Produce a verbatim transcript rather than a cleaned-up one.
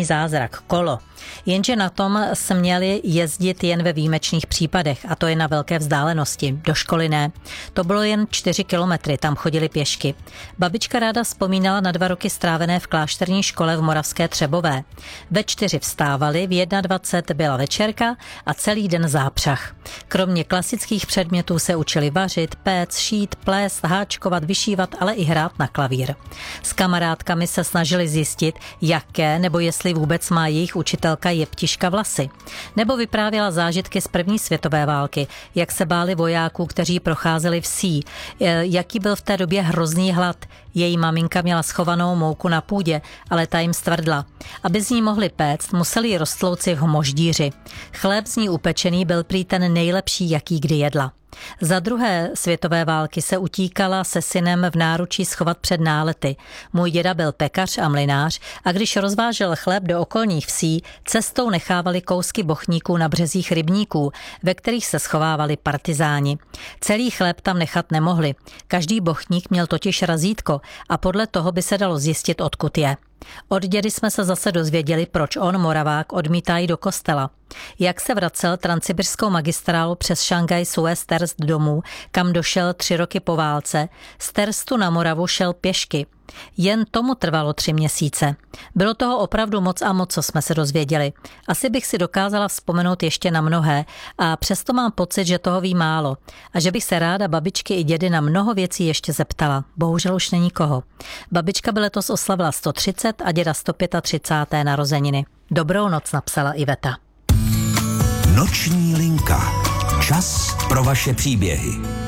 dopravní zázrak, kolo. Jenže na tom směli jezdit jen ve výjimečných případech, a to je na velké vzdálenosti, do školy ne. To bylo jen čtyři kilometry, tam chodili pěšky. Babička ráda vzpomínala na dva roky strávené v klášterní škole v Moravské Třebové. Ve čtyři vstávali, v dvacet jedna byla večerka a celý den zápřah. Kromě klasických předmětů se učili vařit, péct, šít, plést, háčkovat, vyšívat, ale i hrát na klavír. S kamarádkami se snažili zjistit, jaké nebo jestli vůbec má jejich učitelka Jeptiška vlasy. Nebo vyprávěla zážitky z první světové války, jak se báli vojáků, kteří procházeli vsí, jaký byl v té době hrozný hlad. Její maminka měla schovanou mouku na půdě, ale ta jim stvrdla. Aby z ní mohli péct, museli ji roztlouci v hmoždíři. Chléb z ní upečený byl prý ten nejlepší, jaký kdy jedla. Za druhé světové války se utíkala se synem v náručí schovat před nálety. Můj děda byl pekař a mlynář a když rozvážel chléb do okolních vsí, cestou nechávali kousky bochníků na březích rybníků, ve kterých se schovávali partizáni. Celý chléb tam nechat nemohli. Každý bochník měl totiž razítko a podle toho by se dalo zjistit, odkud je. Od dědy jsme se zase dozvěděli, proč on, Moravák, odmítá jít do kostela. Jak se vracel transsibirskou magistrálu přes Šangaj Suez Terst domů, kam došel tři roky po válce, z Terstu na Moravu šel pěšky. Jen tomu trvalo tři měsíce. Bylo toho opravdu moc a moc, co jsme se dozvěděli. Asi bych si dokázala vzpomenout ještě na mnohé a přesto mám pocit, že toho ví málo a že bych se ráda babičky i dědy na mnoho věcí ještě zeptala. Bohužel už není koho. Babička by letos oslavila sto třicet a děda sto třicáté páté narozeniny. Dobrou noc, napsala Iveta. Noční linka. Čas pro vaše příběhy.